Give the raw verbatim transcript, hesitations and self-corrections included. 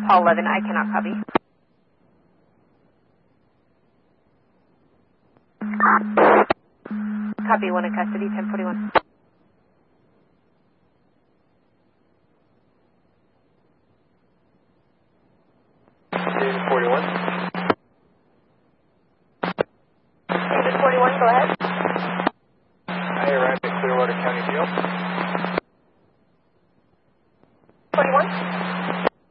Hall eleven, I cannot copy. Copy, one in custody, ten forty-one. ten forty-one. ten forty-one, go ahead. I arrived at Clearwater County Jail.